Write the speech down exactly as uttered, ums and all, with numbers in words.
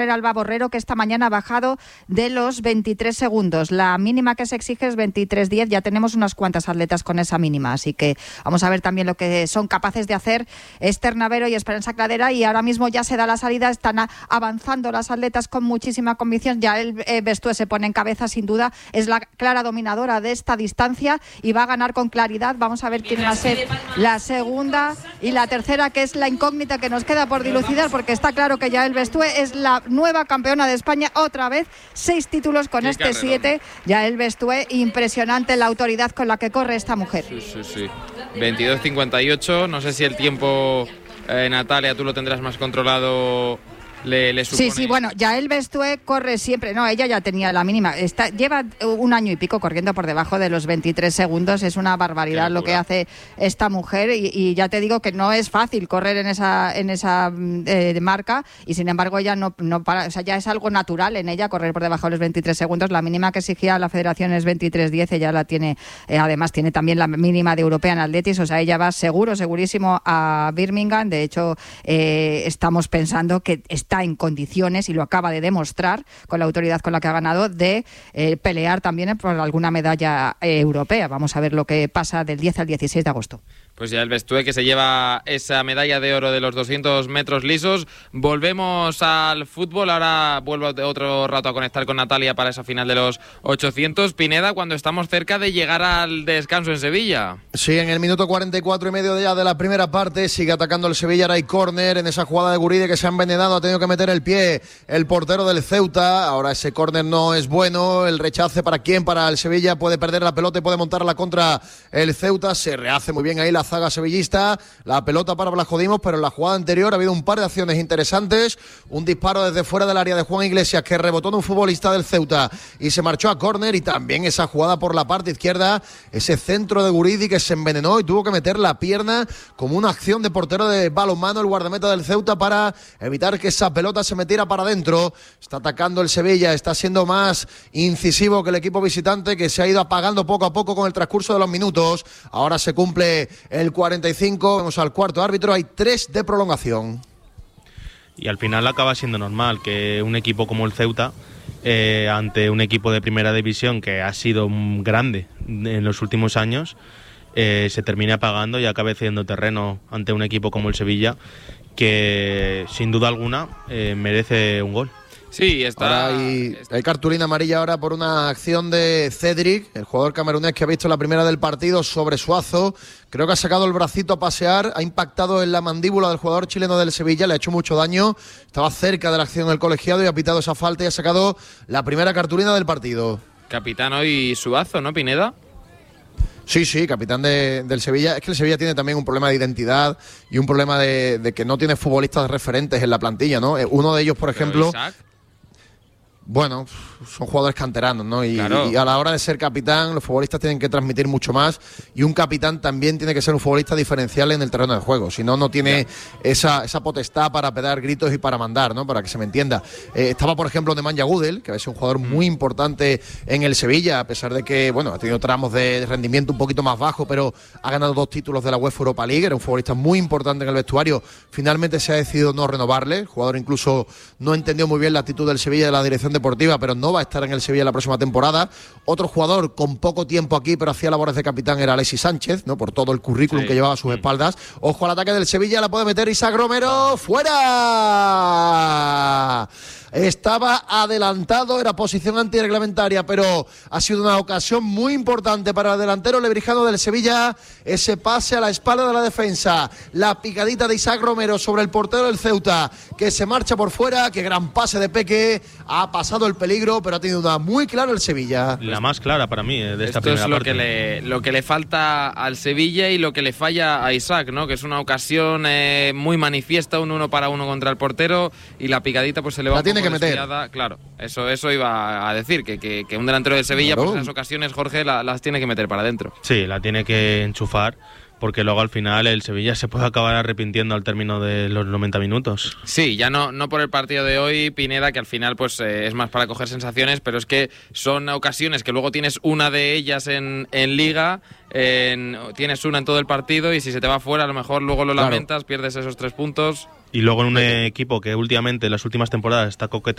Alba Borrero, que esta mañana ha bajado de los veintitrés segundos. La mínima que se exige es veintitrés diez. Ya tenemos unas cuantas atletas con esa mínima, así que vamos a ver también lo que son capaces de hacer Esther Navero y Esperanza Cladera. Y ahora mismo ya se da la salida, están a, avanzando las atletas con muchísima convicción. Ya el eh, Bestúe se pone en cabeza, sin duda, es la clara dominadora de esta distancia y va a ganar con claridad. Vamos a ver quién va a ser la segunda y la tercera, que es la incógnita que nos queda por dilucidar, porque está claro que ya el Bestúe es la nueva campeona de España, otra vez, seis títulos con este carrerón. Siete, ya el Bestúe, impresionante la autoridad con la que corre esta mujer. Sí, sí, sí. veintidós cincuenta y ocho, no sé si el tiempo, eh, Natalia, tú lo tendrás más controlado. Le, le supone... Sí, sí, bueno, ya el Bestúe corre siempre, no, ella ya tenía la mínima, está, lleva un año y pico corriendo por debajo de los veintitrés segundos, es una barbaridad lo que hace esta mujer y, y ya te digo que no es fácil correr en esa en esa eh, marca y sin embargo ella no, no para, o sea, ya es algo natural en ella correr por debajo de los veintitrés segundos. La mínima que exigía la federación es veintitrés diez, ella la tiene, eh, además tiene también la mínima de European Athletics, o sea, ella va seguro, segurísimo a Birmingham. De hecho, eh, estamos pensando que está en condiciones, y lo acaba de demostrar con la autoridad con la que ha ganado, de eh, pelear también por alguna medalla eh, europea. Vamos a ver lo que pasa del diez al dieciséis de agosto. Pues ya el Bestúe, que se lleva esa medalla de oro de los doscientos metros lisos. Volvemos al fútbol. Ahora vuelvo otro rato a conectar con Natalia para esa final de los ochocientos. Pineda, cuando estamos cerca de llegar al descanso en Sevilla. Sí, en el minuto cuarenta y cuatro y medio ya de la primera parte sigue atacando el Sevilla. Ahora hay córner en esa jugada de Guridi, que se ha envenenado, ha tenido que meter el pie el portero del Ceuta. Ahora ese córner no es bueno. El rechace, ¿para quién? Para el Sevilla. Puede perder la pelota y puede montarla contra el Ceuta. Se rehace muy bien ahí la zaga sevillista, la pelota para Blasco-Dimos, pero en la jugada anterior ha habido un par de acciones interesantes, un disparo desde fuera del área de Juan Iglesias que rebotó en un futbolista del Ceuta y se marchó a córner, y también esa jugada por la parte izquierda, ese centro de Guridi que se envenenó y tuvo que meter la pierna como una acción de portero de balonmano, el guardameta del Ceuta, para evitar que esa pelota se metiera para adentro. Está atacando el Sevilla, está siendo más incisivo que el equipo visitante, que se ha ido apagando poco a poco con el transcurso de los minutos. Ahora se cumple el cuarenta y cinco, vamos al cuarto árbitro, hay tres de prolongación. Y al final acaba siendo normal que un equipo como el Ceuta, eh, ante un equipo de primera división que ha sido grande en los últimos años, eh, se termine apagando y acabe cediendo terreno ante un equipo como el Sevilla, que sin duda alguna eh, merece un gol. Sí, está... Ahora hay, hay cartulina amarilla ahora por una acción de Cedric, el jugador camerunés que ha visto la primera del partido sobre Suazo. Creo que ha sacado el bracito a pasear, ha impactado en la mandíbula del jugador chileno del Sevilla, le ha hecho mucho daño. Estaba cerca de la acción del colegiado y ha pitado esa falta y ha sacado la primera cartulina del partido. Capitán hoy Suazo, ¿no, Pineda? Sí, sí, capitán de, del Sevilla. Es que el Sevilla tiene también un problema de identidad y un problema de, de que no tiene futbolistas referentes en la plantilla, ¿no? Uno de ellos, por ejemplo... Isaac. Bueno, son jugadores canteranos, ¿no? Y, claro. y a la hora de ser capitán, los futbolistas tienen que transmitir mucho más, y un capitán también tiene que ser un futbolista diferencial en el terreno de juego, si no, no tiene esa, esa potestad para pegar gritos y para mandar, ¿no? Para que se me entienda. Eh, estaba, por ejemplo, Nemanja Gudel, que es un jugador muy importante en el Sevilla, a pesar de que, bueno, ha tenido tramos de rendimiento un poquito más bajo, pero ha ganado dos títulos de la UEFA Europa League, era un futbolista muy importante en el vestuario. Finalmente se ha decidido no renovarle, el jugador incluso no entendió muy bien la actitud del Sevilla, de la dirección deportiva, pero no va a estar en el Sevilla la próxima temporada. Otro jugador con poco tiempo aquí, pero hacía labores de capitán, era Alexis Sánchez, ¿no? Por todo el currículum sí. que llevaba a sus espaldas. Ojo al ataque del Sevilla, la puede meter Isaac Romero, ¡fuera! Estaba adelantado, era posición antirreglamentaria, pero ha sido una ocasión muy importante para el delantero lebrijano del Sevilla. Ese pase a la espalda de la defensa, la picadita de Isaac Romero sobre el portero del Ceuta, que se marcha por fuera. Qué gran pase de Peque, ha pasado el peligro, pero ha tenido una muy clara el Sevilla. La más clara para mí de esta Esto primera es lo parte. Que le, lo que le falta al Sevilla y lo que le falla a Isaac, ¿no? Que es una ocasión eh, muy manifiesta, un uno para uno contra el portero, y la picadita pues se le va la un poco que meter. Claro, eso, eso iba a decir, que, que, que un delantero del Sevilla, claro. pues en esas ocasiones, Jorge, la, las tiene que meter para adentro. Sí, la tiene que enchufar, porque luego al final el Sevilla se puede acabar arrepintiendo al término de los noventa minutos. Sí, ya no, no por el partido de hoy, Pineda, que al final pues eh, es más para coger sensaciones, pero es que son ocasiones que luego tienes una de ellas en, en Liga, en, tienes una en todo el partido, y si se te va fuera, a lo mejor luego lo claro. lamentas, pierdes esos tres puntos. Y luego en un equipo que últimamente, en las últimas temporadas, está coqueteando